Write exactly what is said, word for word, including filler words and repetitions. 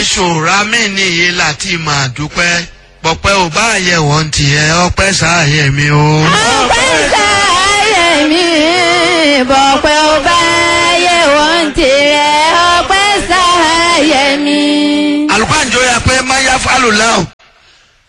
ṣòramí ní iye láti máa dúpẹ́ pọ̀pẹ́ ò bá yẹ wọ́n tiẹ̀ ọpẹ́ sáàyè mi o. ọpẹ́ sáàyè mi bọ̀pẹ́ ò bá yẹ wọ́n tiẹ̀ ọpẹ́ sáàyè mi. àlùkò àjọyọ̀ pé máa yá fálùlá o.